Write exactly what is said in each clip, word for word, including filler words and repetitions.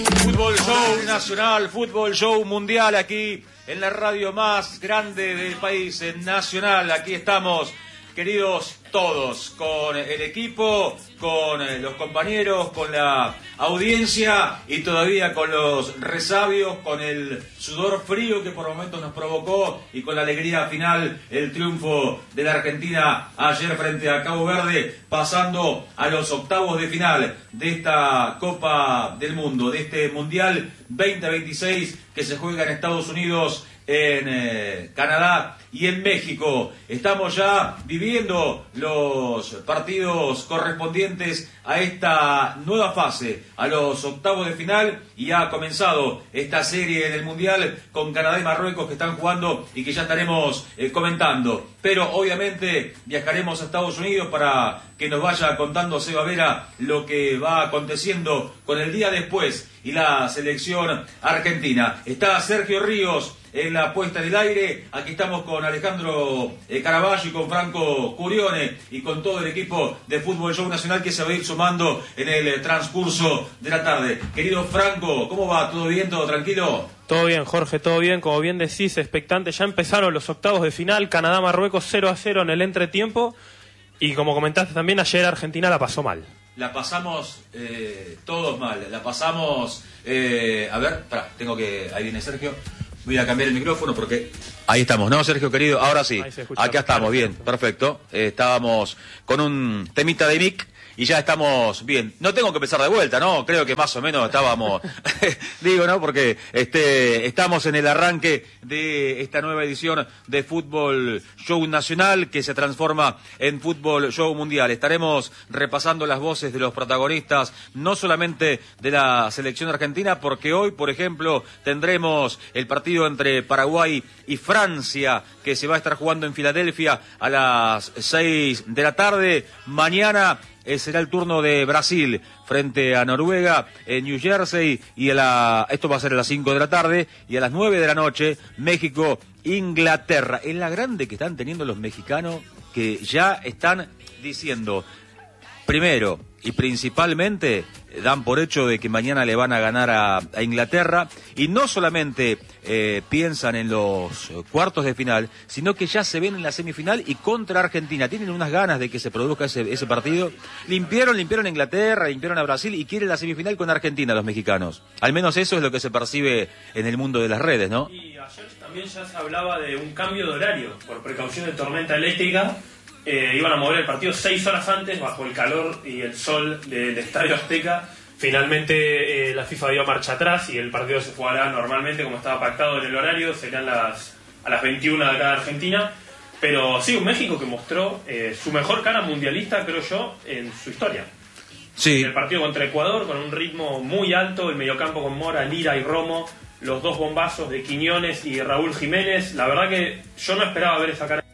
Fútbol Show Nacional, Fútbol Show Mundial, aquí en la radio más grande del país, en Nacional. Aquí estamos, queridos todos, con el equipo, con los compañeros, con la audiencia y todavía con los resabios, con el sudor frío que por momentos nos provocó y con la alegría final, el triunfo de la Argentina ayer frente a Cabo Verde, pasando a los octavos de final de esta Copa del Mundo, de este Mundial veinte veintiséis que se juega en Estados Unidos, en eh, Canadá y en México. Estamos ya viviendo los partidos correspondientes a esta nueva fase, a los octavos de final, y ha comenzado esta serie del Mundial con Canadá y Marruecos que están jugando y que ya estaremos eh, comentando. Pero obviamente viajaremos a Estados Unidos para que nos vaya contando Seba Vera lo que va aconteciendo con el día después y la selección argentina. Está Sergio Ríos en la puesta del aire. Aquí estamos con Alejandro eh, Caraballo y con Franco Curione y con todo el equipo de Fútbol Show Nacional que se va a ir sumando en el eh, transcurso de la tarde. Querido Franco, ¿cómo va? ¿Todo bien? ¿Todo tranquilo? Todo bien, Jorge, todo bien. Como bien decís, expectante. Ya empezaron los octavos de final. Canadá-Marruecos cero a cero en el entretiempo. Y como comentaste también, ayer Argentina la pasó mal. La pasamos eh, todos mal. La pasamos... Eh, a ver, pará, tengo que... Ahí viene Sergio. Voy a cambiar el micrófono porque... Ahí estamos, ¿no, Sergio querido? Ahora sí. Acá estamos, bien, perfecto. Eh, estábamos con un temita de mic y ya estamos bien. No tengo que empezar de vuelta, ¿no? Creo que más o menos estábamos... Digo, ¿no? Porque este, estamos en el arranque de esta nueva edición de Fútbol Show Nacional que se transforma en Fútbol Show Mundial. Estaremos repasando las voces de los protagonistas, no solamente de la selección argentina, porque hoy, por ejemplo, tendremos el partido entre Paraguay y Francia, que se va a estar jugando en Filadelfia a las seis de la tarde. Mañana eh, será el turno de Brasil frente a Noruega en New Jersey, y a la, esto va a ser a las cinco de la tarde, y a las nueve de la noche, México, Inglaterra. Es la grande que están teniendo los mexicanos, que ya están diciendo, primero y principalmente, dan por hecho de que mañana le van a ganar a, a Inglaterra, y no solamente eh, piensan en los cuartos de final, sino que ya se ven en la semifinal y contra Argentina. Tienen unas ganas de que se produzca ese, ese partido. Limpiaron, limpiaron a Inglaterra, limpiaron a Brasil y quieren la semifinal con Argentina los mexicanos. Al menos eso es lo que se percibe en el mundo de las redes, ¿no? Y ayer también ya se hablaba de un cambio de horario por precaución de tormenta eléctrica. Eh, iban a mover el partido seis horas antes bajo el calor y el sol del Estadio Azteca. Finalmente eh, la FIFA dio marcha atrás y el partido se jugará normalmente como estaba pactado en el horario. Serán las, a las veintiuna de acá de Argentina. Pero sí, un México que mostró eh, su mejor cara mundialista, creo yo, en su historia. Sí. El partido contra Ecuador con un ritmo muy alto, el mediocampo con Mora, Lira y Romo, los dos bombazos de Quiñones y Raúl Jiménez. La verdad que yo no esperaba ver esa cara.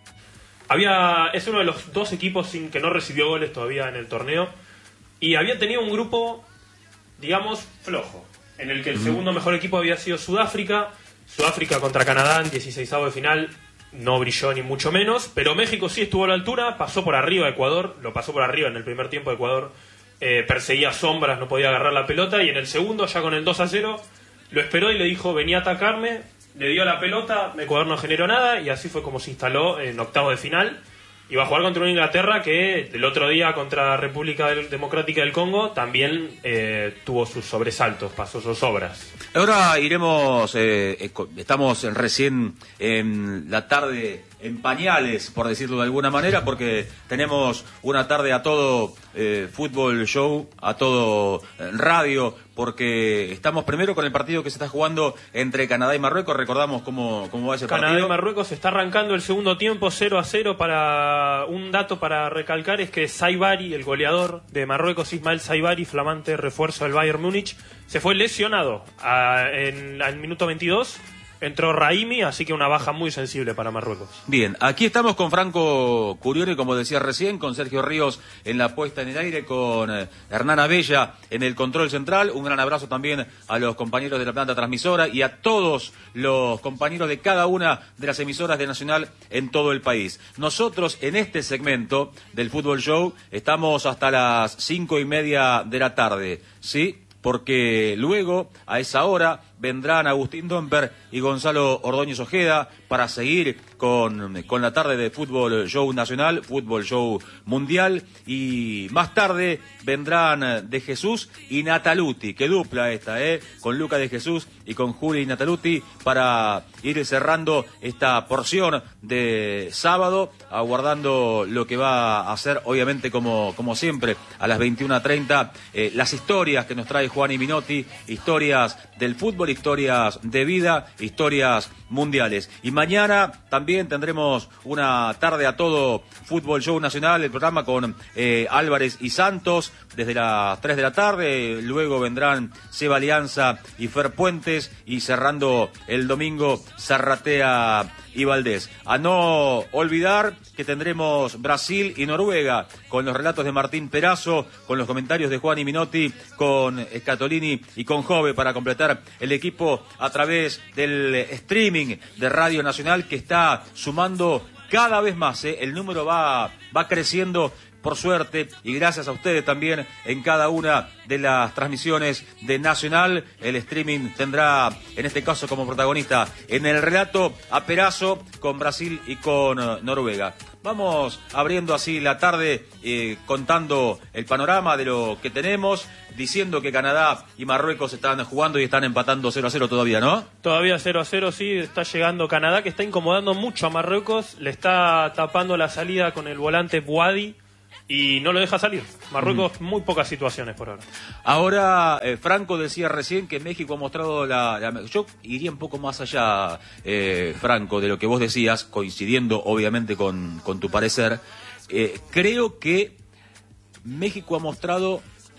Había, es uno de los dos equipos sin que no recibió goles todavía en el torneo, y había tenido un grupo, digamos, flojo, en el que el mm. segundo mejor equipo había sido Sudáfrica. Sudáfrica contra Canadá en dieciseisavo de final no brilló ni mucho menos, pero México sí estuvo a la altura, pasó por arriba a Ecuador, lo pasó por arriba en el primer tiempo. Ecuador eh, perseguía sombras, no podía agarrar la pelota, y en el segundo, ya con el dos a cero, lo esperó y le dijo: vení a atacarme. Le dio la pelota, Ecuador no generó nada, y así fue como se instaló en octavos de final. Y va a jugar contra una Inglaterra que el otro día contra República Democrática del Congo también eh, tuvo sus sobresaltos, pasó sus obras. Ahora iremos, eh, estamos recién en la tarde en pañales, por decirlo de alguna manera, porque tenemos una tarde a todo eh, fútbol show, a todo eh, radio, porque estamos primero con el partido que se está jugando entre Canadá y Marruecos. Recordamos cómo, cómo va ese Canadá partido. Canadá y Marruecos está arrancando el segundo tiempo cero a cero. Para un dato para recalcar es que Saibari, el goleador de Marruecos, Ismael Saibari, flamante refuerzo del Bayern Múnich, se fue lesionado a, en al minuto veintidós. Entró Raimi, así que una baja muy sensible para Marruecos. Bien, aquí estamos con Franco Curione, como decía recién, con Sergio Ríos en la puesta en el aire, con eh, Hernán Abella en el control central. Un gran abrazo también a los compañeros de la planta transmisora y a todos los compañeros de cada una de las emisoras de Nacional en todo el país. Nosotros en este segmento del Fútbol Show estamos hasta las cinco y media de la tarde, ¿sí? porque luego, a esa hora, vendrán Agustín Domper y Gonzalo Ordóñez Ojeda para seguir con, con la tarde de Fútbol Show Nacional, Fútbol Show Mundial, y más tarde vendrán De Jesús y Nataluti, que dupla esta, ¿eh? Con Luca De Jesús y con Juli Nataluti, para ir cerrando esta porción de sábado, aguardando lo que va a ser, obviamente, como, como siempre, a las veintiuna treinta, eh, las historias que nos trae Juan Minotti, historias del fútbol, historias de vida, historias mundiales. Y mañana también tendremos una tarde a todo Fútbol Show Nacional, el programa con eh, Álvarez y Santos desde las tres de la tarde, luego vendrán Seba Alianza y Fer Puentes, y cerrando el domingo Zarratea y Valdés. A no olvidar que tendremos Brasil y Noruega, con los relatos de Martín Perazo, con los comentarios de Juan Minotti, con Scatolini y con Jove, para completar el equipo a través del streaming de Radio Nacional, que está sumando cada vez más, ¿eh? El número va, va creciendo, por suerte, y gracias a ustedes también en cada una de las transmisiones de Nacional. El streaming tendrá, en este caso, como protagonista en el relato a Perazo, con Brasil y con uh, Noruega. Vamos abriendo así la tarde, eh, contando el panorama de lo que tenemos, diciendo que Canadá y Marruecos están jugando y están empatando cero a cero todavía, ¿no? Todavía cero a cero, sí, está llegando Canadá, que está incomodando mucho a Marruecos, le está tapando la salida con el volante Bouadi y no lo deja salir. Marruecos, mm. muy pocas situaciones por ahora. Ahora, eh, Franco decía recién que México ha mostrado la... la yo iría un poco más allá, eh, Franco, de lo que vos decías, coincidiendo obviamente con, con tu parecer. Eh, creo que México ha mostrado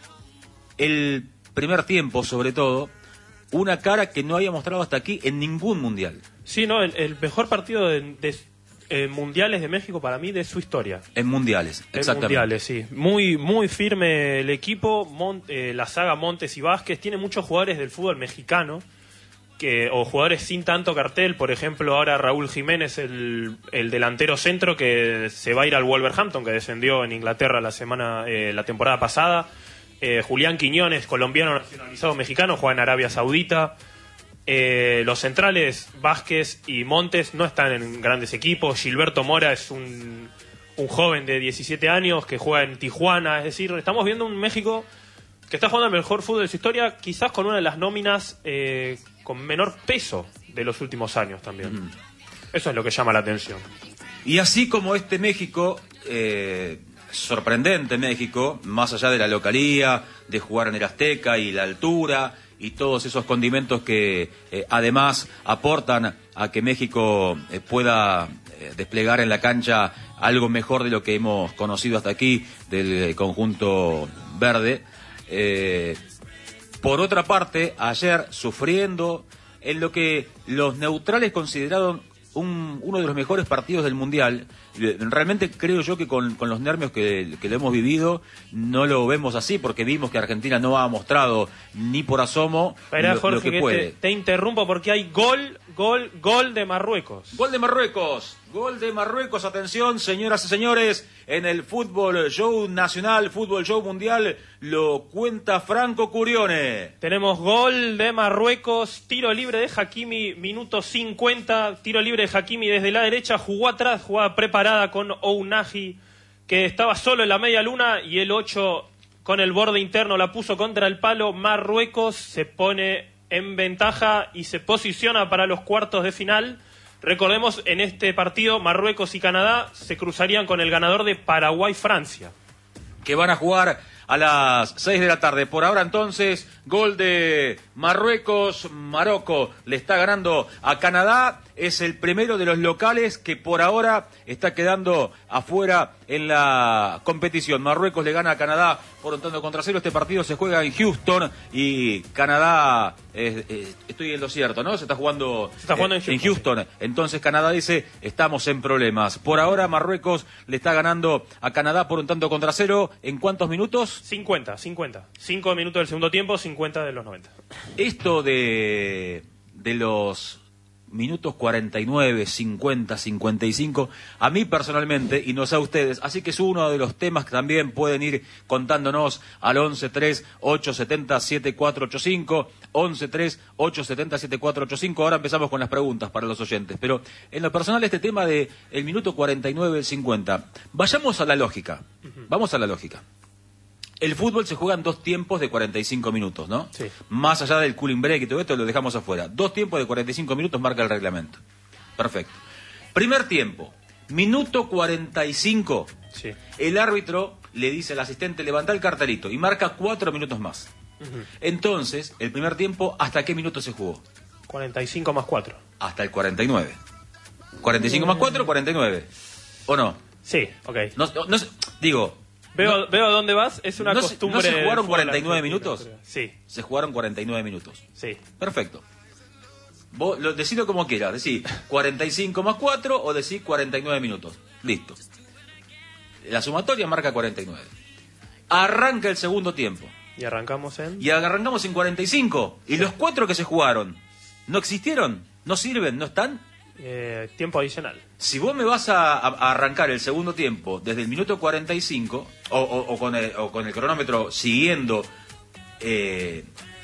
el primer tiempo, sobre todo, una cara que no había mostrado hasta aquí en ningún mundial. Sí, no, el, el mejor partido de... de... Eh, mundiales de México para mí de su historia. En mundiales, exactamente. En mundiales, sí. Muy, muy firme el equipo, Mont, eh, la saga Montes y Vázquez. Tiene muchos jugadores del fútbol mexicano, que, o jugadores sin tanto cartel. Por ejemplo, ahora Raúl Jiménez, el, el delantero centro, que se va a ir al Wolverhampton, que descendió en Inglaterra la semana, eh, la temporada pasada. Eh, Julián Quiñones, colombiano nacionalizado mexicano, juega en Arabia Saudita. Eh, los centrales Vázquez y Montes no están en grandes equipos. Gilberto Mora es un, un joven de diecisiete años que juega en Tijuana. Es decir, estamos viendo un México que está jugando el mejor fútbol de su historia, quizás con una de las nóminas eh, con menor peso de los últimos años también. Mm. Eso es lo que llama la atención. Y así como este México, eh, sorprendente México, más allá de la localía, de jugar en el Azteca y la altura y todos esos condimentos que eh, además aportan a que México eh, pueda eh, desplegar en la cancha algo mejor de lo que hemos conocido hasta aquí del conjunto verde. Eh, por otra parte, ayer sufriendo en lo que los neutrales consideraron un, uno de los mejores partidos del Mundial. Realmente creo yo que con, con los nervios que, que lo hemos vivido no lo vemos así, porque vimos que Argentina no ha mostrado ni por asomo Espera, lo, Jorge, lo que, que puede. Te, te interrumpo porque hay gol, gol, gol de Marruecos. Gol de Marruecos, gol de Marruecos, atención señoras y señores, en el Fútbol Show Nacional, Fútbol Show Mundial, lo cuenta Franco Curione. Tenemos gol de Marruecos, tiro libre de Hakimi, minuto cincuenta, tiro libre de Hakimi desde la derecha, jugó atrás, jugada preparada con Ounahi, que estaba solo en la media luna, y el ocho con el borde interno la puso contra el palo. Marruecos se pone en ventaja y se posiciona para los cuartos de final. Recordemos, en este partido Marruecos y Canadá se cruzarían con el ganador de Paraguay-Francia, que van a jugar a las seis de la tarde. Por ahora, entonces, gol de Marruecos. Marocco le está ganando a Canadá. Es el primero de los locales que por ahora está quedando afuera en la competición. Marruecos le gana a Canadá por un tanto contra cero. Este partido se juega en Houston y Canadá, eh, eh, estoy en lo cierto, ¿no? Se está jugando, se está jugando eh, en, Houston, en Houston. Sí. Entonces Canadá dice, estamos en problemas. Por ahora Marruecos le está ganando a Canadá por un tanto contra cero. ¿En cuántos minutos? cincuenta, cincuenta. cinco minutos del segundo tiempo, cincuenta de los noventa. Esto de, de los minutos cuarenta y nueve, cincuenta, cincuenta y cinco, a mí personalmente, y no sé a ustedes, así que es uno de los temas que también pueden ir contándonos al once tres ocho siete cero siete cuatro ocho cinco, once tres ocho siete cero siete cuatro ocho cinco. Ahora empezamos con las preguntas para los oyentes, pero en lo personal este tema de el minuto cuarenta y nueve, cincuenta, vayamos a la lógica, vamos a la lógica. El fútbol se juega en dos tiempos de cuarenta y cinco minutos, ¿no? Sí. Más allá del cooling break y todo esto lo dejamos afuera. Dos tiempos de cuarenta y cinco minutos marca el reglamento. Perfecto. Primer tiempo, minuto cuarenta y cinco. Sí. El árbitro le dice al asistente, levanta el cartelito y marca cuatro minutos más. Uh-huh. Entonces, el primer tiempo, ¿hasta qué minuto se jugó? cuarenta y cinco más cuatro. Hasta el cuarenta y nueve. cuarenta y cinco más cuatro, cuarenta y nueve. ¿O no? Sí, ok. No, no, no digo... Veo, no, veo a dónde vas, es una no costumbre... ¿No se jugaron cuarenta y nueve minutos? Sí. Se jugaron cuarenta y nueve minutos. Sí. Perfecto. Vos lo, decidlo como quieras, decís cuarenta y cinco más cuatro o decís cuarenta y nueve minutos. Listo. La sumatoria marca cuarenta y nueve. Arranca el segundo tiempo. Y arrancamos en... Y arrancamos en cuarenta y cinco. ¿Y los cuatro que se jugaron? ¿No existieron? ¿No sirven? ¿No están? Eh, tiempo adicional. Si vos me vas a, a, a arrancar el segundo tiempo desde el minuto cuarenta y cinco o, o, o, con, el, o con el cronómetro siguiendo eh,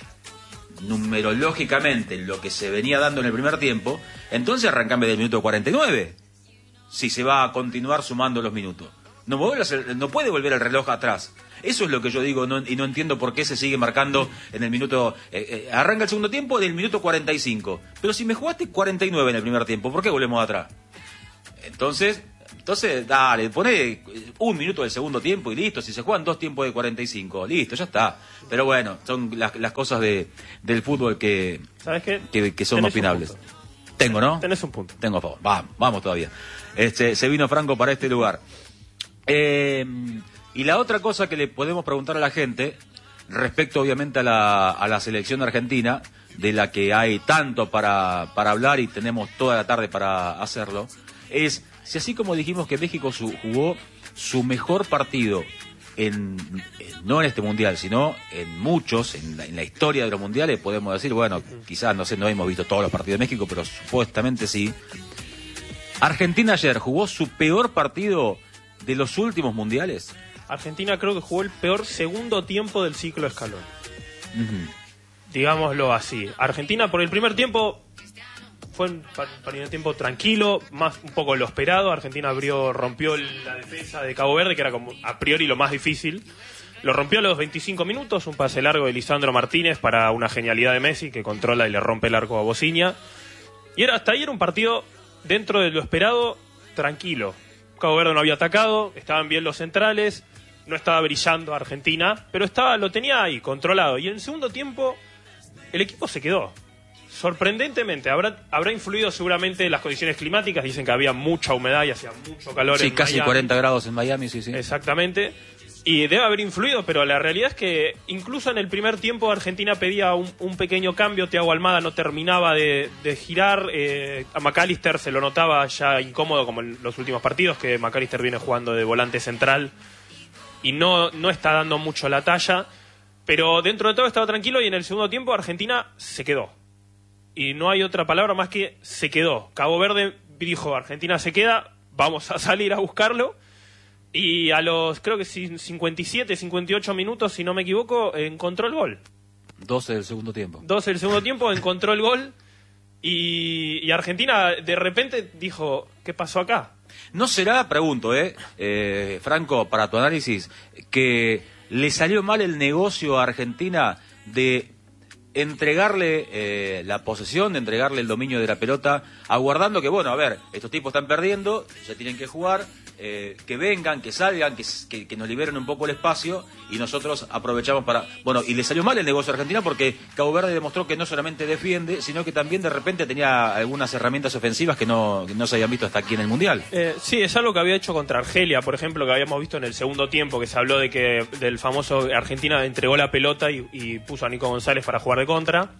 numerológicamente lo que se venía dando en el primer tiempo, entonces arrancame del minuto cuarenta y nueve, si se va a continuar sumando los minutos. No, no puede volver el reloj atrás. Eso es lo que yo digo, no, y no entiendo por qué se sigue marcando en el minuto... Eh, eh, arranca el segundo tiempo del minuto cuarenta y cinco. Pero si me jugaste cuarenta y nueve en el primer tiempo, ¿por qué volvemos atrás? Entonces, entonces dale, poné un minuto del segundo tiempo y listo. Si se juegan dos tiempos de cuarenta y cinco, listo, ya está. Pero bueno, son las, las cosas de, del fútbol que, ¿sabes qué? que, que son Tenés opinables. Tengo, ¿no? Tenés un punto. Tengo a favor. Vamos, vamos todavía. Este, se vino Franco para este lugar. Eh... Y la otra cosa que le podemos preguntar a la gente, respecto obviamente a la, a la selección argentina, de la que hay tanto para, para hablar y tenemos toda la tarde para hacerlo, es si así como dijimos que México su, jugó su mejor partido, en, en, no en este mundial, sino en muchos, en la, en la historia de los mundiales, podemos decir, bueno, quizás no sé, no hemos visto todos los partidos de México, pero supuestamente sí. Argentina ayer jugó su peor partido de los últimos mundiales. Argentina creo que jugó el peor segundo tiempo del ciclo Scaloni. Uh-huh. Digámoslo así. Argentina por el primer tiempo fue un primer tiempo tranquilo, más un poco lo esperado. Argentina abrió, rompió la defensa de Cabo Verde, que era como a priori lo más difícil. Lo rompió a los veinticinco minutos, un pase largo de Lisandro Martínez para una genialidad de Messi que controla y le rompe el arco a Bociña. Y era, hasta ahí era un partido dentro de lo esperado, tranquilo. Cabo Verde no había atacado, estaban bien los centrales. No estaba brillando Argentina, pero estaba, lo tenía ahí, controlado. Y en el segundo tiempo, el equipo se quedó. Sorprendentemente, habrá, habrá influido seguramente las condiciones climáticas. Dicen que había mucha humedad y hacía mucho calor sí, en casi Miami. cuarenta grados en Miami, sí, sí. Exactamente. Y debe haber influido, pero la realidad es que incluso en el primer tiempo Argentina pedía un, un pequeño cambio. Thiago Almada no terminaba de, de girar. Eh, a McAllister se lo notaba ya incómodo, como en los últimos partidos, que McAllister viene jugando de volante central y no, no está dando mucho la talla, pero dentro de todo estaba tranquilo y en el segundo tiempo Argentina se quedó. Y no hay otra palabra más que se quedó. Cabo Verde dijo, Argentina se queda, vamos a salir a buscarlo. Y a los, creo que cincuenta y siete, cincuenta y ocho minutos, si no me equivoco, encontró el gol. doce del segundo tiempo. doce del segundo tiempo, encontró el gol y, y Argentina de repente dijo, ¿qué pasó acá? ¿No será, pregunto, eh, eh, Franco, para tu análisis, que le salió mal el negocio a Argentina de entregarle eh, la posesión, de entregarle el dominio de la pelota, aguardando que, bueno, a ver, estos tipos están perdiendo, se tienen que jugar, eh, que vengan, que salgan, que, que, que nos liberen un poco el espacio y nosotros aprovechamos para... Bueno, y le salió mal el negocio a Argentina porque Cabo Verde demostró que no solamente defiende, sino que también de repente tenía algunas herramientas ofensivas que no, que no se habían visto hasta aquí en el Mundial. Eh, sí, es algo que había hecho contra Argelia, por ejemplo, que habíamos visto en el segundo tiempo, que se habló de que del famoso Argentina entregó la pelota y, y puso a Nico González para jugar de contra.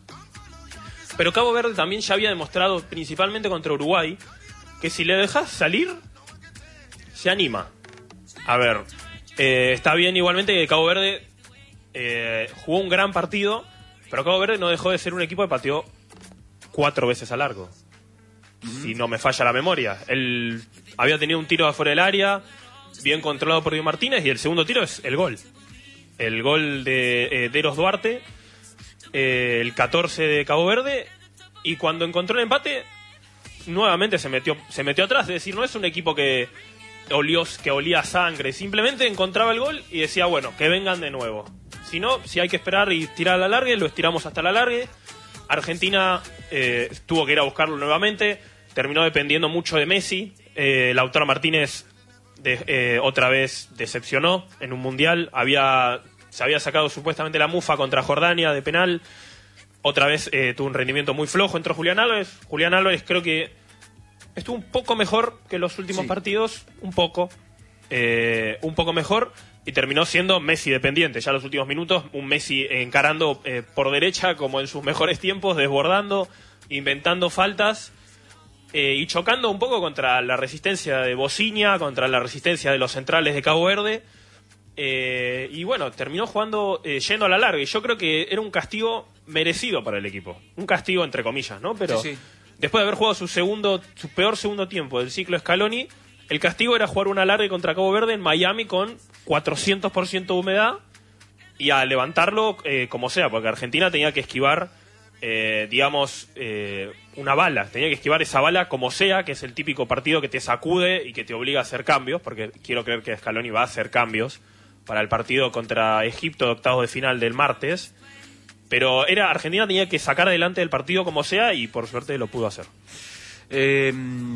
Pero Cabo Verde también ya había demostrado, principalmente contra Uruguay, que si le dejas salir, se anima. A ver, eh, está bien igualmente que Cabo Verde eh, jugó un gran partido, pero Cabo Verde no dejó de ser un equipo que pateó cuatro veces a largo. uh-huh. si no me falla la memoria. Él había tenido un tiro afuera del área, bien controlado por Diego Martínez, y el segundo tiro es el gol. El gol de eh, Deros Duarte, eh, el catorce de Cabo Verde, y cuando encontró el empate, nuevamente se metió, se metió atrás. Es decir, no es un equipo que, olió, que olía sangre, simplemente encontraba el gol y decía, bueno, que vengan de nuevo. Si no, si hay que esperar y tirar a la largue, lo estiramos hasta la largue. Argentina eh, tuvo que ir a buscarlo nuevamente, terminó dependiendo mucho de Messi. eh, Lautaro Martínez de, eh, otra vez decepcionó en un mundial. Había, se había sacado supuestamente la mufa contra Jordania de penal. Otra vez eh, tuvo un rendimiento muy flojo. Entró Julián Álvarez. Julián Álvarez creo que estuvo un poco mejor que los últimos sí. partidos. Un poco. Eh, un poco mejor. Y terminó siendo Messi dependiente. Ya los últimos minutos, un Messi encarando eh, por derecha como en sus mejores tiempos, desbordando, inventando faltas eh, y chocando un poco contra la resistencia de Bociña, contra la resistencia de los centrales de Cabo Verde. Eh, y bueno, terminó jugando eh, yendo a la larga. Y yo creo que era un castigo merecido para el equipo. Un castigo entre comillas, ¿no? Pero sí, sí. después de haber jugado su segundo, su peor segundo tiempo del ciclo Scaloni, el castigo era jugar una larga contra Cabo Verde en Miami con cuatrocientos por ciento de humedad y a levantarlo eh, como sea, porque Argentina tenía que esquivar, eh, digamos, eh, una bala. Tenía que esquivar esa bala como sea, que es el típico partido que te sacude y que te obliga a hacer cambios, porque quiero creer que Scaloni va a hacer cambios para el partido contra Egipto de octavos de final del martes. Pero era Argentina tenía que sacar adelante el partido como sea y por suerte lo pudo hacer. Eh,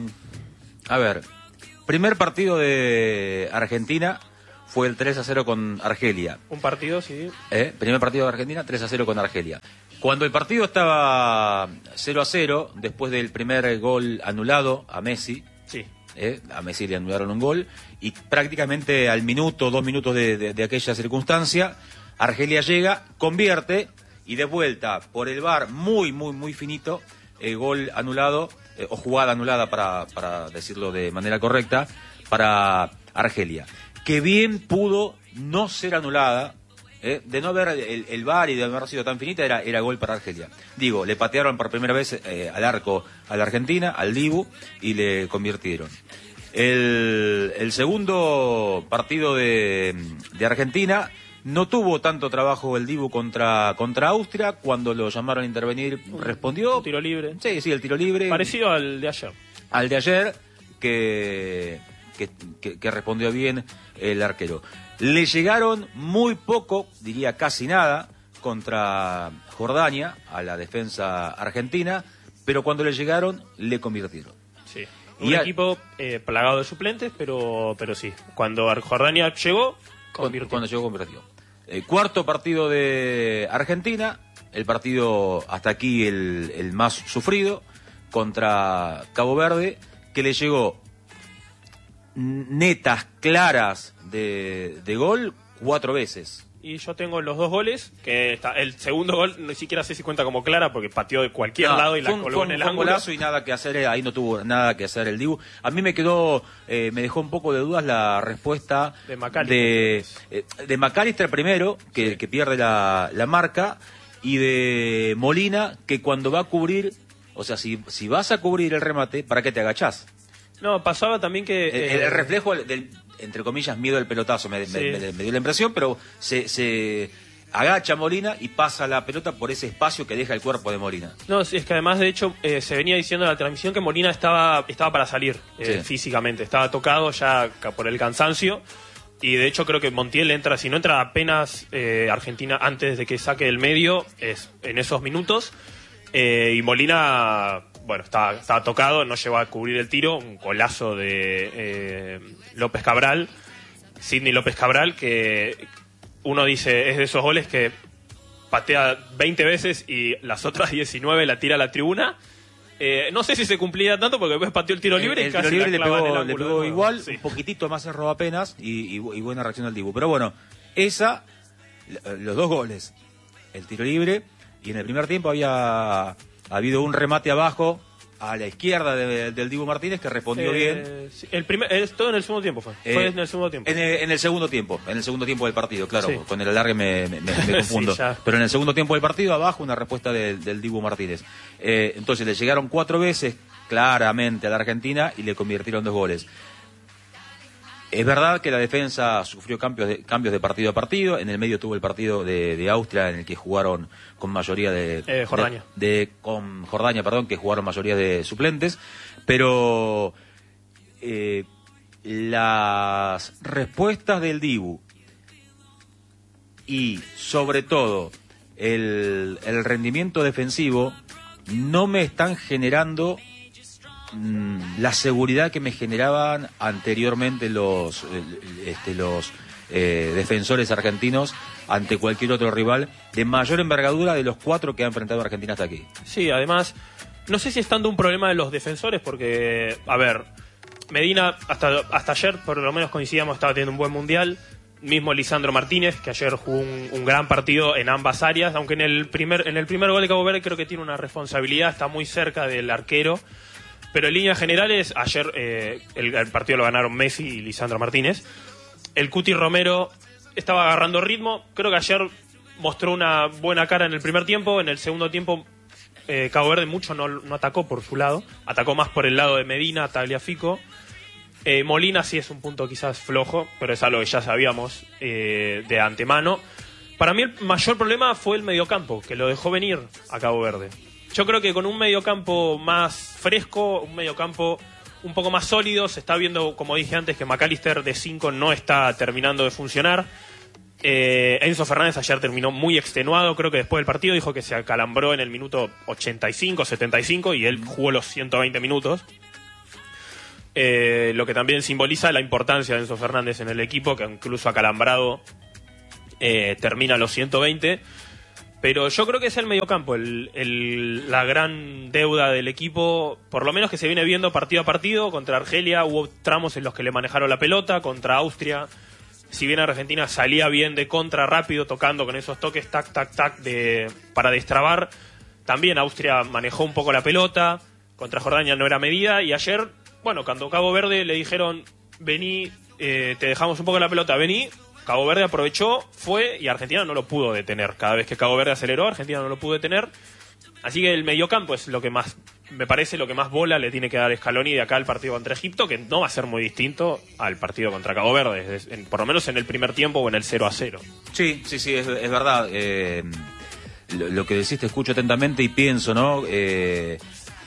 a ver... Primer partido de Argentina fue el tres a cero con Argelia. Un partido, sí. ¿Eh? Primer partido de Argentina, tres a cero con Argelia. Cuando el partido estaba cero a cero, después del primer gol anulado a Messi, sí. ¿eh? a Messi le anularon un gol, y prácticamente al minuto, dos minutos de, de, de aquella circunstancia, Argelia llega, convierte, y de vuelta por el V A R muy, muy, muy finito, el gol anulado, eh, o jugada anulada para, para decirlo de manera correcta, para Argelia. Que bien pudo no ser anulada, eh, de no haber el, el V A R y de no haber sido tan finita, era, era gol para Argelia. Digo, le patearon por primera vez eh, al arco a la Argentina, al Dibu, y le convirtieron. El, el segundo partido de, de Argentina no tuvo tanto trabajo el Dibu contra, contra Austria. Cuando lo llamaron a intervenir, respondió. Un tiro libre. Sí, sí, el tiro libre. Parecido al de ayer. Al de ayer, que, que, que, que respondió bien el arquero. Le llegaron muy poco, diría casi nada, contra Jordania, a la defensa argentina, pero cuando le llegaron, le convirtieron. Sí. Un y equipo a... eh, plagado de suplentes, pero, pero sí. Cuando Jordania llegó, convirtió. Cuando llegó, convirtió. El cuarto partido de Argentina, el partido hasta aquí el, el más sufrido, contra Cabo Verde, que le llegó netas, claras de, de gol cuatro veces. Y yo tengo los dos goles, que está, el segundo gol ni siquiera sé si cuenta como clara, porque pateó de cualquier no, lado y la un, colgó en el ángulo. Golazo y nada que hacer, ahí no tuvo nada que hacer el Dibu. A mí me quedó, eh, me dejó un poco de dudas la respuesta de McAllister, de, eh, de McAllister primero, que, sí. que pierde la, la marca, y de Molina, que cuando va a cubrir, o sea, si, si vas a cubrir el remate, ¿para qué te agachás? No, pasaba también que... El, eh, el reflejo del, entre comillas, miedo del pelotazo, me, sí. me, me, me dio la impresión, pero se, se agacha Molina y pasa la pelota por ese espacio que deja el cuerpo de Molina. No, es que además, de hecho, eh, se venía diciendo en la transmisión que Molina estaba, estaba para salir eh, sí. físicamente, estaba tocado ya por el cansancio, y de hecho creo que Montiel entra, si no entra apenas eh, Argentina antes de que saque el medio, es en esos minutos, eh, y Molina... Bueno, estaba, estaba tocado, no llegó a cubrir el tiro, un golazo de eh, López Cabral, Sidney López Cabral, que uno dice, es de esos goles que patea veinte veces y las otras diecinueve la tira a la tribuna. Eh, no sé si se cumplía tanto porque después pateó el tiro libre el, y casi el tiro libre la clava le pegó, en el ángulo. Le pegó igual, sí. un poquitito más erró apenas y, y, y buena reacción del Dibu. Pero bueno, esa, los dos goles, el tiro libre, y en el primer tiempo había... Ha habido un remate abajo a la izquierda de, del Dibu Martínez, que respondió eh, bien. Sí, el primer, es todo en el segundo tiempo fue. Eh, fue en el segundo tiempo. En el, en el segundo tiempo, en el segundo tiempo del partido, claro, Sí. con el alargue me, me, me, me confundo. Sí, ya. Pero en el segundo tiempo del partido, abajo, una respuesta del, del Dibu Martínez. Eh, entonces le llegaron cuatro veces claramente a la Argentina y le convirtieron dos goles. Es verdad que la defensa sufrió cambios de, cambios de partido a partido. En el medio tuvo el partido de, de Austria, en el que jugaron con mayoría de... Eh, Jordania. De, de, con Jordania, perdón, que jugaron mayoría de suplentes. Pero eh, las respuestas del Dibu y, sobre todo, el, el rendimiento defensivo no me están generando la seguridad que me generaban anteriormente los este, los eh, defensores argentinos ante cualquier otro rival de mayor envergadura de los cuatro que ha enfrentado a Argentina hasta aquí. Sí, además, no sé si es tanto un problema de los defensores, porque, a ver, Medina hasta, hasta ayer por lo menos coincidíamos, estaba teniendo un buen mundial. Mismo Lisandro Martínez, que ayer jugó un, un gran partido en ambas áreas, aunque en el primer en el primer gol de Cabo Verde creo que tiene una responsabilidad, está muy cerca del arquero. Pero en líneas generales, ayer eh, el, el partido lo ganaron Messi y Lisandro Martínez. El Cuti Romero estaba agarrando ritmo. Creo que ayer mostró una buena cara en el primer tiempo. En el segundo tiempo, eh, Cabo Verde mucho no, no atacó por su lado. Atacó más por el lado de Medina, Tagliafico. Eh, Molina sí es un punto quizás flojo, pero es algo que ya sabíamos eh, de antemano. Para mí el mayor problema fue el mediocampo, que lo dejó venir a Cabo Verde. Yo creo que con un mediocampo más fresco, un mediocampo un poco más sólido, se está viendo, como dije antes, que McAllister de cinco no está terminando de funcionar. Eh, Enzo Fernández ayer terminó muy extenuado, creo que después del partido dijo que se acalambró en el minuto ochenta y cinco, setenta y cinco y él jugó los ciento veinte minutos. Eh, lo que también simboliza la importancia de Enzo Fernández en el equipo, que incluso acalambrado eh, termina los ciento veinte. Pero yo creo que es el mediocampo, el, el, la gran deuda del equipo, por lo menos que se viene viendo partido a partido. Contra Argelia hubo tramos en los que le manejaron la pelota, contra Austria, si bien Argentina salía bien de contra rápido, tocando con esos toques tac, tac, tac de, para destrabar, también Austria manejó un poco la pelota, contra Jordania no era medida, y ayer, bueno, cuando Cabo Verde le dijeron, vení, eh, te dejamos un poco la pelota, vení, Cabo Verde aprovechó, fue, y Argentina no lo pudo detener. Cada vez que Cabo Verde aceleró, Argentina no lo pudo detener. Así que el mediocampo es lo que más, me parece, lo que más bola le tiene que dar Scaloni de acá al partido contra Egipto, que no va a ser muy distinto al partido contra Cabo Verde, es, en, por lo menos en el primer tiempo o en el cero a cero. Sí, sí, sí, es, es verdad. Eh, lo, lo que decís te escucho atentamente y pienso, ¿no? Eh,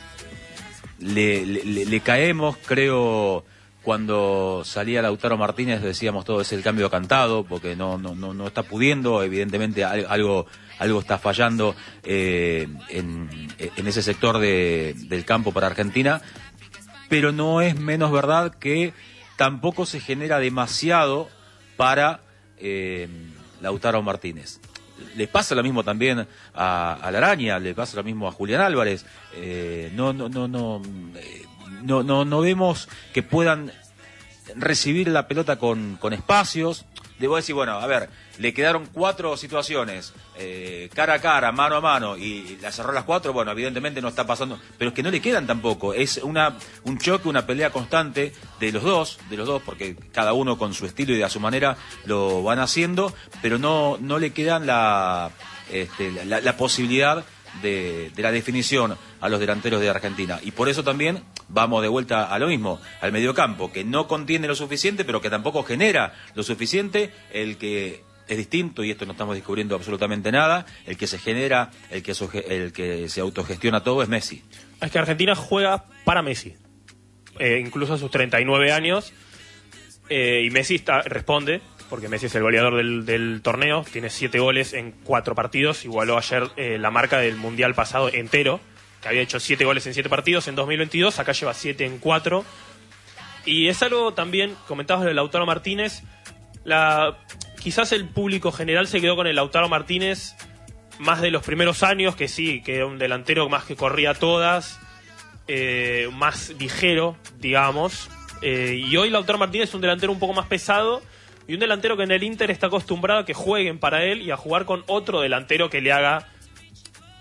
le, le, le caemos, creo... Cuando salía Lautaro Martínez decíamos todo es el cambio cantado, porque no no no, no está pudiendo, evidentemente algo algo está fallando eh, en, en ese sector de, del campo para Argentina, pero no es menos verdad que tampoco se genera demasiado para eh, Lautaro Martínez. Le pasa lo mismo también a, a la Araña, le pasa lo mismo a Julián Álvarez. Eh, no no no no eh, No, no, no vemos que puedan recibir la pelota con, con espacios. Debo decir, bueno, a ver, le quedaron cuatro situaciones, eh, cara a cara, mano a mano, y la cerró las cuatro, bueno, evidentemente no está pasando, pero es que no le quedan tampoco, es una un choque, una pelea constante de los dos, de los dos, porque cada uno con su estilo y a su manera lo van haciendo, pero no, no le quedan la, este, la, la posibilidad De, de la definición a los delanteros de Argentina, y por eso también vamos de vuelta a lo mismo, al mediocampo, que no contiene lo suficiente pero que tampoco genera lo suficiente. El que es distinto, y esto no estamos descubriendo absolutamente nada, el que se genera, el que, el que se autogestiona todo es Messi. Es que Argentina juega para Messi, eh, incluso a sus treinta y nueve años, eh, y Messi está, responde, porque Messi es el goleador del, del torneo, tiene siete goles en cuatro partidos, igualó ayer eh, la marca del Mundial pasado entero, que había hecho siete goles en siete partidos en dos mil veintidós, acá lleva siete en cuatro, y es algo también, comentabas de Lautaro Martínez, la, quizás el público general se quedó con el Lautaro Martínez más de los primeros años, que sí, que era un delantero más que corría todas, eh, más ligero, digamos, eh, y hoy Lautaro Martínez es un delantero un poco más pesado, y un delantero que en el Inter está acostumbrado a que jueguen para él y a jugar con otro delantero que le haga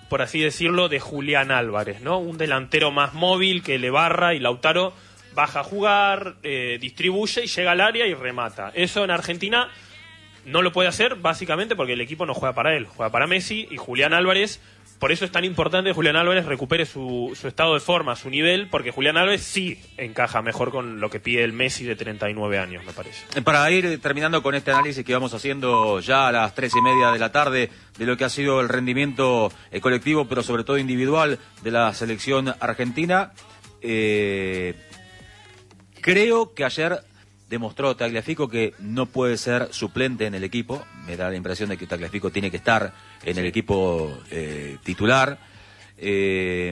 por así decirlo, de Julián Álvarez, ¿no? Un delantero más móvil que le barra y Lautaro baja a jugar, eh, distribuye y llega al área y remata. Eso en Argentina no lo puede hacer básicamente porque el equipo no juega para él, juega para Messi y Julián Álvarez. Por eso es tan importante que Julián Álvarez recupere su, su estado de forma, su nivel, porque Julián Álvarez sí encaja mejor con lo que pide el Messi de treinta y nueve años, me parece. Para ir terminando con este análisis que vamos haciendo ya a las tres y media de la tarde de lo que ha sido el rendimiento eh, colectivo, pero sobre todo individual de la selección argentina, eh, creo que ayer demostró Tagliafico que no puede ser suplente en el equipo. Me da la impresión de que Tagliafico tiene que estar en el equipo eh, titular. Eh,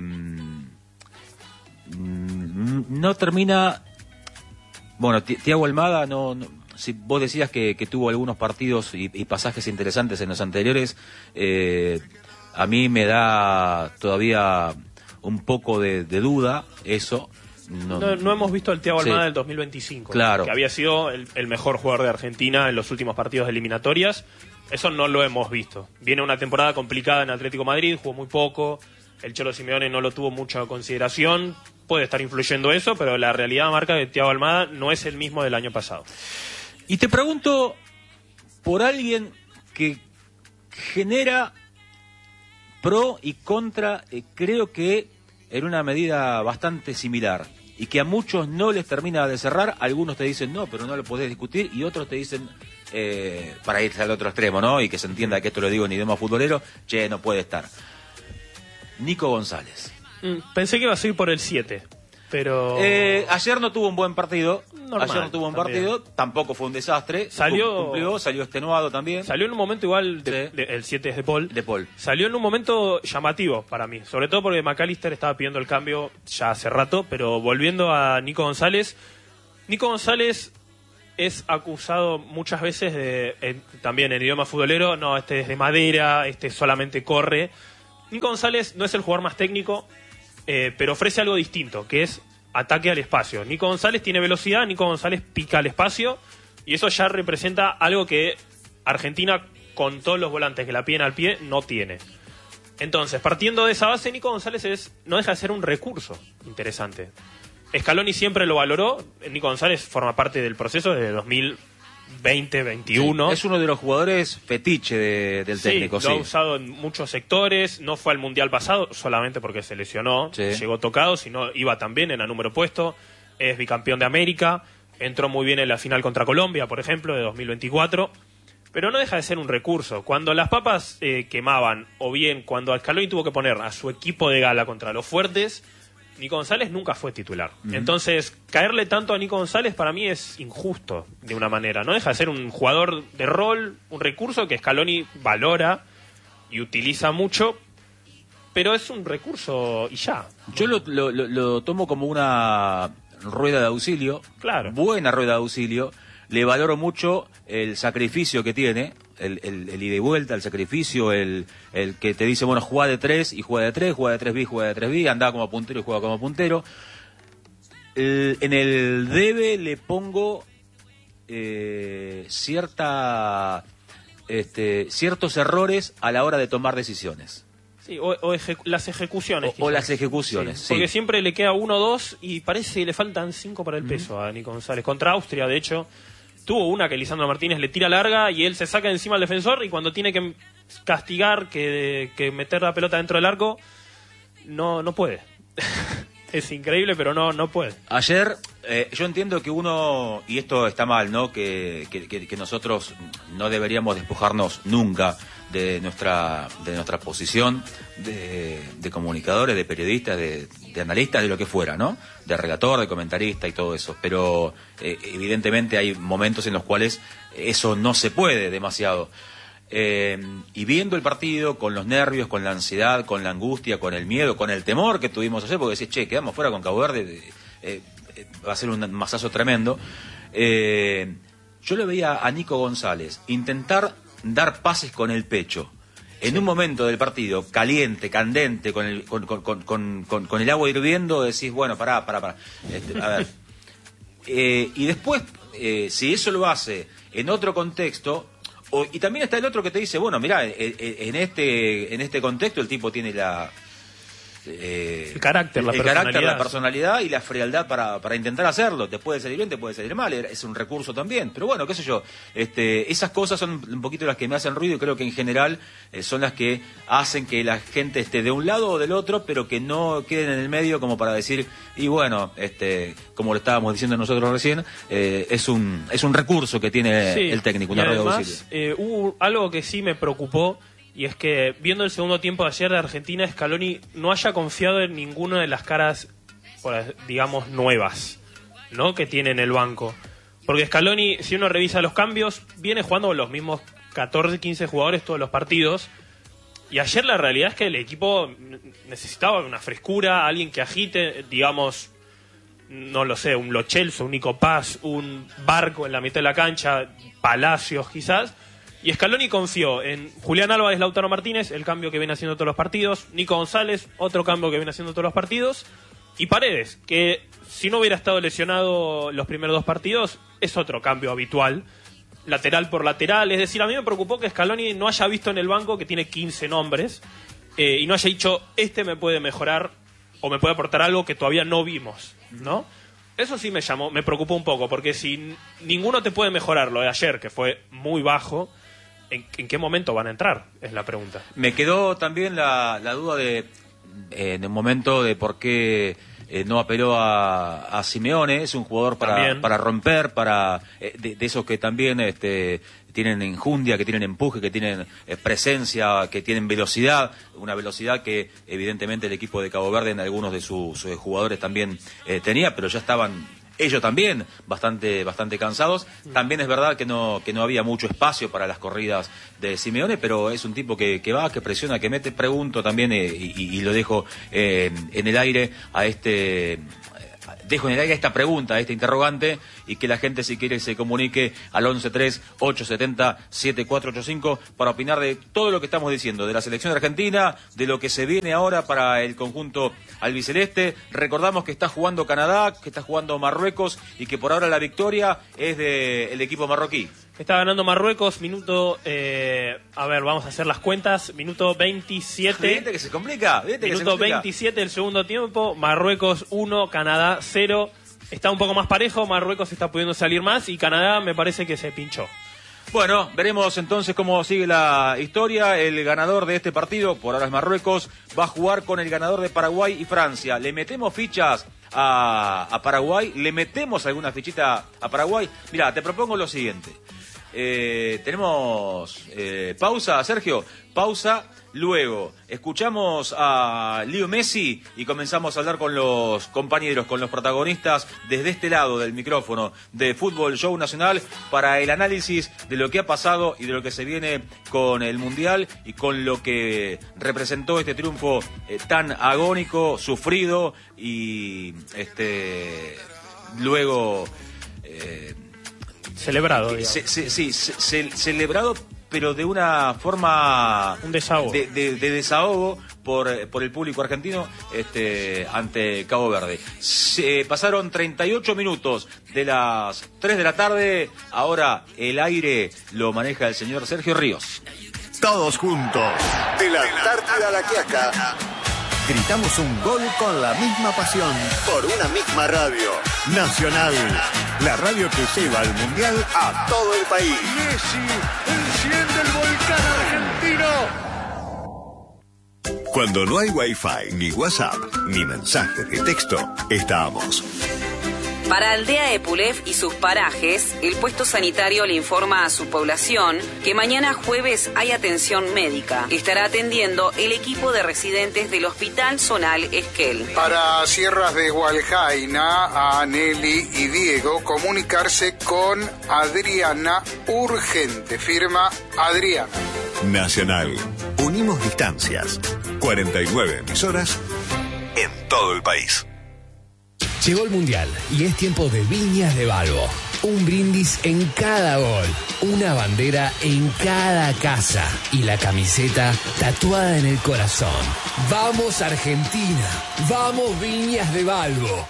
no termina... Bueno, Thiago Almada, no, no, si vos decías que, que tuvo algunos partidos y, y pasajes interesantes en los anteriores, eh, a mí me da todavía un poco de, de duda eso. No, no, no hemos visto al Thiago Almada sí. del dos mil veinticinco, claro. que había sido el, el mejor jugador de Argentina en los últimos partidos de eliminatorias. Eso no lo hemos visto. Viene una temporada complicada en Atlético Madrid, jugó muy poco, el Cholo Simeone no lo tuvo mucha consideración, puede estar influyendo eso, pero la realidad marca que Thiago Almada no es el mismo del año pasado. Y te pregunto por alguien que genera pro y contra, eh, creo que en una medida bastante similar, y que a muchos no les termina de cerrar. Algunos te dicen no, pero no lo podés discutir, y otros te dicen, eh, para irse al otro extremo, ¿no? Y que se entienda que esto lo digo en idioma futbolero, che, no puede estar. Nico González. Mm, pensé que iba a seguir por el siete, pero... Eh, ayer no tuvo un buen partido. Normal, ayer no tuvo un también. partido, tampoco fue un desastre. Salió, cumplió, salió extenuado también. Salió en un momento igual, de, sí. de, el siete es de Paul. De Paul. Salió en un momento llamativo para mí, sobre todo porque McAllister estaba pidiendo el cambio ya hace rato, pero volviendo a Nico González, Nico González es acusado muchas veces de, en, también en idioma futbolero, no, este es de madera, este solamente corre. Nico González no es el jugador más técnico, eh, pero ofrece algo distinto, que es ataque al espacio. Nico González tiene velocidad, Nico González pica al espacio, y eso ya representa algo que Argentina, con todos los volantes que la piden al pie, no tiene. Entonces, partiendo de esa base, Nico González es, no deja de ser un recurso interesante. Scaloni siempre lo valoró, Nico González forma parte del proceso desde dos mil veinte veintiuno. Sí, es uno de los jugadores fetiche de, del sí, técnico. Lo sí, ha usado en muchos sectores, no fue al Mundial pasado solamente porque se lesionó, sí. llegó tocado, sino iba también en el número puesto, es bicampeón de América, entró muy bien en la final contra Colombia, por ejemplo, de dos mil veinticuatro, pero no deja de ser un recurso. Cuando las papas eh, quemaban, o bien cuando Scaloni tuvo que poner a su equipo de gala contra los fuertes, Nico González nunca fue titular. Uh-huh. Entonces, caerle tanto a Nico González para mí es injusto, de una manera. No deja de ser un jugador de rol, un recurso que Scaloni valora y utiliza mucho, pero es un recurso y ya. Yo lo, lo, lo tomo como una rueda de auxilio, claro. Buena rueda de auxilio. Le valoro mucho el sacrificio que tiene, el, el, el ida y vuelta, el sacrificio, el, el que te dice, bueno, juega de tres y juega de tres, juega de tres bis, juega de tres bis, anda como puntero y juega como puntero. El, en el debe le pongo eh, cierta, este, ciertos errores a la hora de tomar decisiones. Sí, o, o ejecu- las ejecuciones. O, o las ejecuciones, sí, sí. Porque siempre le queda uno o dos y parece que le faltan cinco para el peso a Nico González. Contra Austria, de hecho, tuvo una que Lisandro Martínez le tira larga y él se saca encima al defensor, y cuando tiene que castigar, que, que meter la pelota dentro del arco, no, no puede. Es increíble, pero no, no puede. Ayer, eh, yo entiendo que uno, y esto está mal, ¿no? Que, que, que nosotros no deberíamos despojarnos nunca de nuestra de nuestra posición de, de comunicadores, de periodistas, de, de analistas, de lo que fuera, ¿no? De relator, de comentarista y todo eso. Pero eh, evidentemente hay momentos en los cuales eso no se puede demasiado. Eh, y viendo el partido con los nervios, con la ansiedad, con la angustia, con el miedo, con el temor que tuvimos ayer, porque decís, che, quedamos fuera con Cabo Verde, eh, eh, va a ser un masazo tremendo. Eh, yo le veía a Nico González intentar dar pases con el pecho en sí. Un momento del partido caliente, candente, con el, con, con, con, con, con, con el agua hirviendo, decís, bueno, pará, pará, pará. Este, a ver. Eh, y después, eh, si eso lo hace en otro contexto, O, y también está el otro que te dice, bueno, mirá, en este, en este contexto el tipo tiene la... Eh, el carácter, la el personalidad. carácter, la personalidad y la frialdad para, para intentar hacerlo. Te puede salir bien, te puede salir mal, es un recurso también. Pero bueno, qué sé yo, este, esas cosas son un poquito las que me hacen ruido y creo que en general eh, son las que hacen que la gente esté de un lado o del otro, pero que no queden en el medio como para decir, y bueno, este, como lo estábamos diciendo nosotros recién, eh, es un es un recurso que tiene sí, el técnico, una red además, eh, hubo algo que sí me preocupó. Y es que, viendo el segundo tiempo de ayer de Argentina, Scaloni no haya confiado en ninguna de las caras, digamos, nuevas, ¿no?, que tiene en el banco. Porque Scaloni, si uno revisa los cambios, viene jugando los mismos catorce, quince jugadores todos los partidos. Y ayer la realidad es que el equipo necesitaba una frescura, alguien que agite, digamos, no lo sé, un Lo Celso, un Nico Paz, un Barco en la mitad de la cancha, Palacios quizás. Y Scaloni confió en Julián Álvarez, Lautaro Martínez, el cambio que viene haciendo todos los partidos, Nico González, otro cambio que viene haciendo todos los partidos, y Paredes, que si no hubiera estado lesionado los primeros dos partidos, es otro cambio habitual, lateral por lateral. Es decir, a mí me preocupó que Scaloni no haya visto en el banco que tiene quince nombres eh, y no haya dicho, este me puede mejorar o me puede aportar algo que todavía no vimos, ¿no? Eso sí me llamó, me preocupó un poco, porque si ninguno te puede mejorar lo de ayer, que fue muy bajo, ¿En, ¿En qué momento van a entrar? Es la pregunta. Me quedó también la, la duda de, eh, en el momento de por qué eh, no apeló a, a Simeone. Es un jugador para, para romper, para eh, de, de esos que también este, tienen enjundia, que tienen empuje, que tienen eh, presencia, que tienen velocidad. Una velocidad que evidentemente el equipo de Cabo Verde en algunos de sus, sus jugadores también eh, tenía, pero ya estaban... ellos también bastante bastante cansados. También es verdad que no que no había mucho espacio para las corridas de Simeone, pero es un tipo que, que va, que presiona, que mete. Pregunto también, eh, y, y lo dejo eh, en el aire a este... Dejo en el aire esta pregunta, esta interrogante, y que la gente, si quiere, se comunique al once tres ocho siete cero siete cuatro ocho cinco para opinar de todo lo que estamos diciendo, de la selección argentina, de lo que se viene ahora para el conjunto albiceleste. Recordamos que está jugando Canadá, que está jugando Marruecos, y que por ahora la victoria es del equipo marroquí. Está ganando Marruecos, minuto, eh, a ver, vamos a hacer las cuentas, minuto veintisiete. ¿Viste que se complica? ¿Viste minuto que se complica? veintisiete del segundo tiempo, Marruecos uno, Canadá cero. Está un poco más parejo, Marruecos está pudiendo salir más y Canadá me parece que se pinchó. Bueno, veremos entonces cómo sigue la historia. El ganador de este partido, por ahora es Marruecos, va a jugar con el ganador de Paraguay y Francia. ¿Le metemos fichas a, a Paraguay? ¿Le metemos alguna fichita a Paraguay? Mira, te propongo lo siguiente. Eh, tenemos eh, pausa, Sergio, pausa, luego escuchamos a Leo Messi y comenzamos a hablar con los compañeros, con los protagonistas desde este lado del micrófono de Fútbol Show Nacional para el análisis de lo que ha pasado y de lo que se viene con el Mundial y con lo que representó este triunfo eh, tan agónico, sufrido y este luego... Eh, Celebrado, se, se, sí, se, se, celebrado, pero de una forma... Un desahogo. De, de, de desahogo por, por el público argentino este, ante Cabo Verde. Se pasaron treinta y ocho minutos de las tres de la tarde. Ahora el aire lo maneja el señor Sergio Ríos. Todos juntos, de la Antártida a la Quiaca. Gritamos un gol con la misma pasión, por una misma radio. Nacional, la radio que lleva el Mundial a todo el país. Messi, enciende el volcán argentino. Cuando no hay Wi-Fi, ni WhatsApp, ni mensajes de texto, estamos. Para Aldea Epulef y sus parajes, el puesto sanitario le informa a su población que mañana jueves hay atención médica. Estará atendiendo el equipo de residentes del Hospital Zonal Esquel. Para Sierras de Hualjaina, a Nelly y Diego, comunicarse con Adriana urgente. Firma Adriana. Nacional. Unimos distancias. cuarenta y nueve emisoras en todo el país. Llegó el Mundial y es tiempo de Viñas de Balbo. Un brindis en cada gol, una bandera en cada casa y la camiseta tatuada en el corazón. ¡Vamos Argentina! ¡Vamos Viñas de Balbo!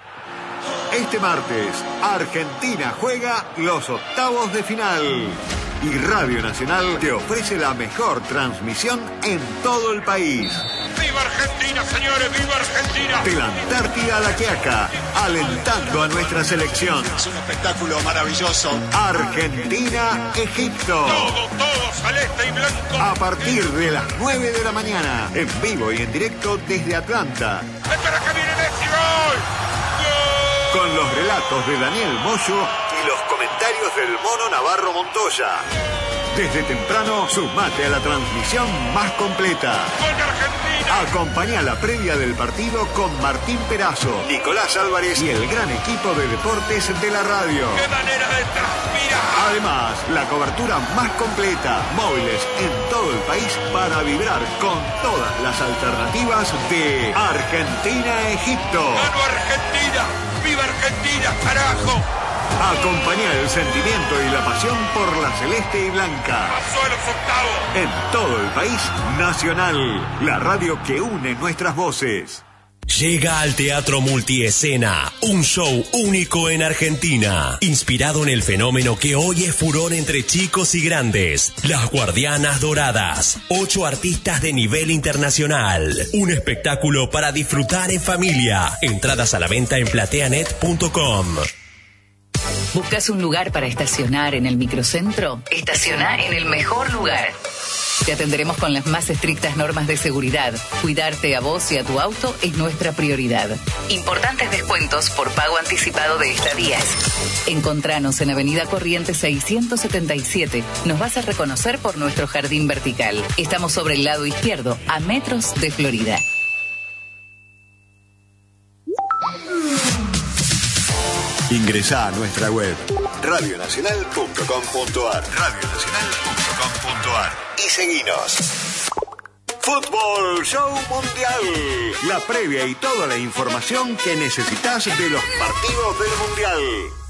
Este martes, Argentina juega los octavos de final. Y Radio Nacional te ofrece la mejor transmisión en todo el país. ¡Viva Argentina, señores! ¡Viva Argentina! De la Antártida a la Quiaca, alentando a nuestra selección. Es un espectáculo maravilloso. Argentina-Egipto. Todo, todo celeste y blanco. A partir de las nueve de la mañana, en vivo y en directo desde Atlanta. ¡Espera que viene Messi! ¡Gol! ¡Gol! Con los relatos de Daniel Moyo y los comentarios del Mono Navarro Montoya. Desde temprano, sumate a la transmisión más completa. ¡Gol de Argentina! Acompañá la previa del partido con Martín Perazo, Nicolás Álvarez y el gran equipo de deportes de la radio. ¡Qué manera de transpirar! Además, la cobertura más completa, móviles en todo el país para vibrar con todas las alternativas de Argentina-Egipto. ¡Gano Argentina! ¡Viva Argentina, carajo! Acompañá el sentimiento y la pasión por la celeste y blanca. ¡Pasó a los octavos! En todo el país, Nacional, la radio que une nuestras voces. Llega al Teatro Multiescena, un show único en Argentina, inspirado en el fenómeno que hoy es furor entre chicos y grandes, Las Guardianas Doradas, ocho artistas de nivel internacional, un espectáculo para disfrutar en familia, entradas a la venta en plateanet punto com. ¿Buscas un lugar para estacionar en el microcentro? Estaciona en el mejor lugar. Te atenderemos con las más estrictas normas de seguridad. Cuidarte a vos y a tu auto es nuestra prioridad. Importantes descuentos por pago anticipado de estadías. Encontranos en Avenida Corrientes seiscientos setenta y siete. Nos vas a reconocer por nuestro jardín vertical. Estamos sobre el lado izquierdo, a metros de Florida. Ingresá a nuestra web radio nacional punto com punto ar radio nacional punto com punto ar y seguinos. Fútbol Show Mundial. La previa y toda la información que necesitas de los partidos del Mundial.